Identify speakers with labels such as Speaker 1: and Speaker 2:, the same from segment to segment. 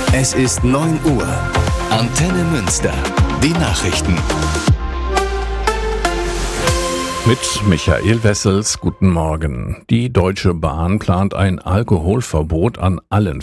Speaker 1: Es ist 9 Uhr. Antenne Münster. Die Nachrichten.
Speaker 2: Mit Michael Wessels, guten Morgen. Die Deutsche Bahn plant ein Alkoholverbot an allen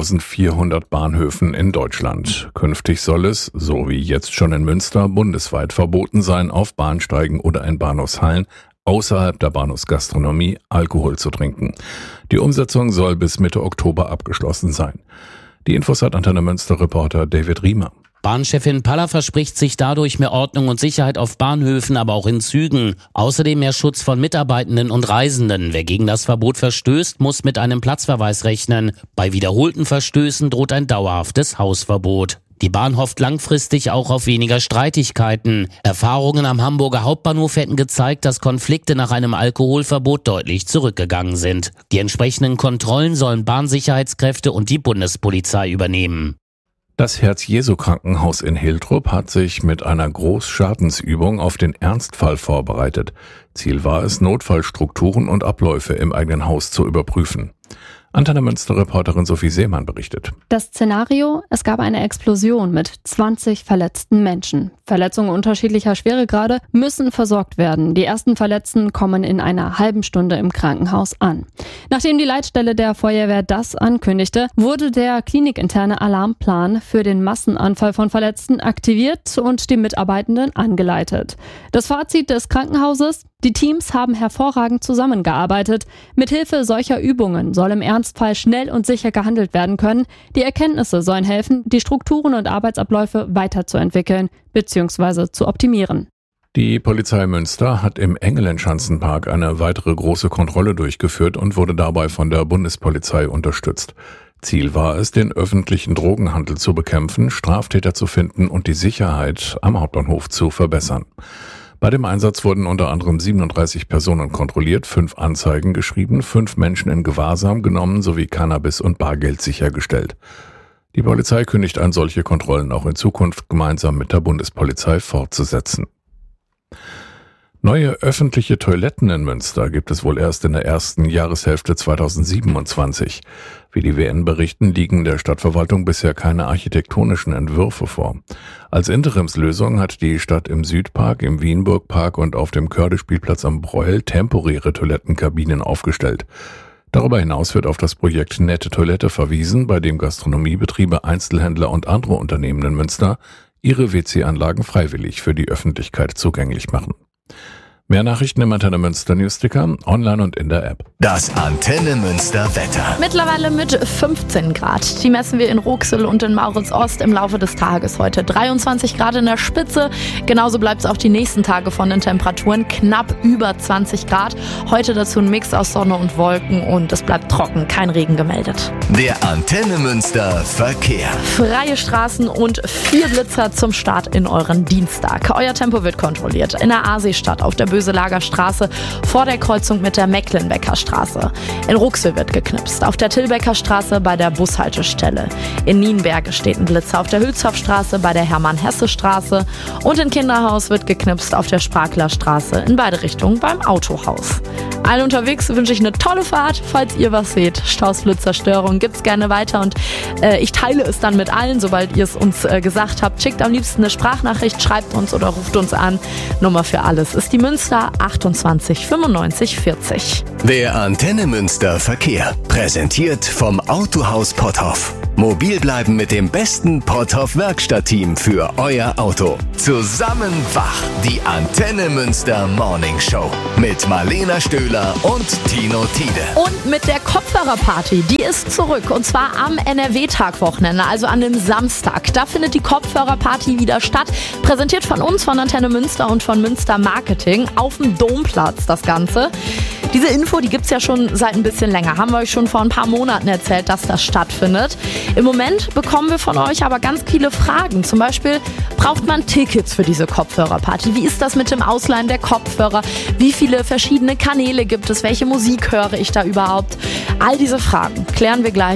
Speaker 2: 5400 Bahnhöfen in Deutschland. Künftig soll es, so wie jetzt schon in Münster, bundesweit verboten sein, auf Bahnsteigen oder in Bahnhofshallen außerhalb der Bahnhofsgastronomie Alkohol zu trinken. Die Umsetzung soll bis Mitte Oktober abgeschlossen sein. Die Infos hat Antenne Münster-Reporter David Riemer.
Speaker 3: Bahnchefin Paller verspricht sich dadurch mehr Ordnung und Sicherheit auf Bahnhöfen, aber auch in Zügen. Außerdem mehr Schutz von Mitarbeitenden und Reisenden. Wer gegen das Verbot verstößt, muss mit einem Platzverweis rechnen. Bei wiederholten Verstößen droht ein dauerhaftes Hausverbot. Die Bahn hofft langfristig auch auf weniger Streitigkeiten. Erfahrungen am Hamburger Hauptbahnhof hätten gezeigt, dass Konflikte nach einem Alkoholverbot deutlich zurückgegangen sind. Die entsprechenden Kontrollen sollen Bahnsicherheitskräfte und die Bundespolizei übernehmen.
Speaker 2: Das Herz-Jesu-Krankenhaus in Hiltrup hat sich mit einer Großschadensübung auf den Ernstfall vorbereitet. Ziel war es, Notfallstrukturen und Abläufe im eigenen Haus zu überprüfen. Antenne Münster-Reporterin Sophie Seemann berichtet.
Speaker 4: Das Szenario: Es gab eine Explosion mit 20 verletzten Menschen. Verletzungen unterschiedlicher Schweregrade müssen versorgt werden. Die ersten Verletzten kommen in einer halben Stunde im Krankenhaus an. Nachdem die Leitstelle der Feuerwehr das ankündigte, wurde der klinikinterne Alarmplan für den Massenanfall von Verletzten aktiviert und die Mitarbeitenden angeleitet. Das Fazit des Krankenhauses: Die Teams haben hervorragend zusammengearbeitet. Mithilfe solcher Übungen soll im Ernstfall schnell und sicher gehandelt werden können. Die Erkenntnisse sollen helfen, die Strukturen und Arbeitsabläufe weiterzuentwickeln bzw. zu optimieren.
Speaker 2: Die Polizei Münster hat im Engelenschanzenpark eine weitere große Kontrolle durchgeführt und wurde dabei von der Bundespolizei unterstützt. Ziel war es, den öffentlichen Drogenhandel zu bekämpfen, Straftäter zu finden und die Sicherheit am Hauptbahnhof zu verbessern. Bei dem Einsatz wurden unter anderem 37 Personen kontrolliert, 5 Anzeigen geschrieben, 5 Menschen in Gewahrsam genommen sowie Cannabis und Bargeld sichergestellt. Die Polizei kündigt an, solche Kontrollen auch in Zukunft gemeinsam mit der Bundespolizei fortzusetzen. Neue öffentliche Toiletten in Münster gibt es wohl erst in der ersten Jahreshälfte 2027. Wie die WN berichten, liegen der Stadtverwaltung bisher keine architektonischen Entwürfe vor. Als Interimslösung hat die Stadt im Südpark, im Wienburgpark und auf dem Kördespielplatz am Breuel temporäre Toilettenkabinen aufgestellt. Darüber hinaus wird auf das Projekt Nette Toilette verwiesen, bei dem Gastronomiebetriebe, Einzelhändler und andere Unternehmen in Münster ihre WC-Anlagen freiwillig für die Öffentlichkeit zugänglich machen. Mehr Nachrichten im Antenne Münster Newsticker, online und in der App.
Speaker 1: Das Antenne Münster Wetter.
Speaker 5: Mittlerweile mit 15 Grad. Die messen wir in Roxel und in Maurits-Ost im Laufe des Tages heute. 23 Grad in der Spitze. Genauso bleibt es auch die nächsten Tage von den Temperaturen. Knapp über 20 Grad. Heute dazu ein Mix aus Sonne und Wolken und es bleibt trocken. Kein Regen gemeldet.
Speaker 1: Der Antenne Münster Verkehr.
Speaker 5: Freie Straßen und 4 Blitzer zum Start in euren Dienstag. Euer Tempo wird kontrolliert. In der Aasee-Stadt auf der Böselager Straße vor der Kreuzung mit der Mecklenbecker Straße. In Ruxel wird geknipst. Auf der Tilbecker Straße bei der Bushaltestelle. In Nienberge steht ein Blitzer auf der Hülshoffstraße bei der Hermann-Hesse-Straße. Und in Kinderhaus wird geknipst auf der Sprakler Straße in beide Richtungen beim Autohaus. Allen unterwegs wünsche ich eine tolle Fahrt. Falls ihr was seht, Staus, Blitzer, Störungen, gibt's gerne weiter und ich teile es dann mit allen, sobald ihr es uns gesagt habt. Schickt am liebsten eine Sprachnachricht, schreibt uns oder ruft uns an. Nummer für alles ist die Münster 28 95 40.
Speaker 1: Der Antenne Münster Verkehr. Präsentiert vom Autohaus Potthoff. Mobil bleiben mit dem besten Potthoff-Werkstattteam für euer Auto. Zusammen wach. Die Antenne Münster Morning Show. Mit Marlena Stöhler und Tino Tiede.
Speaker 5: Und mit der Kopfhörerparty, die ist zurück. Und zwar am NRW-Tag-Wochenende, also an dem Samstag. Da findet die Kopfhörerparty wieder statt. Präsentiert von uns, von Antenne Münster und von Münster Marketing. Auf dem Domplatz das Ganze. Diese Info, die gibt's ja schon seit ein bisschen länger. Haben wir euch schon vor ein paar Monaten erzählt, dass das stattfindet. Im Moment bekommen wir von euch aber ganz viele Fragen. Zum Beispiel, braucht man Tickets für diese Kopfhörerparty? Wie ist das mit dem Ausleihen der Kopfhörer? Wie viele verschiedene Kanäle gibt es? Welche Musik höre ich da überhaupt? All diese Fragen klären wir gleich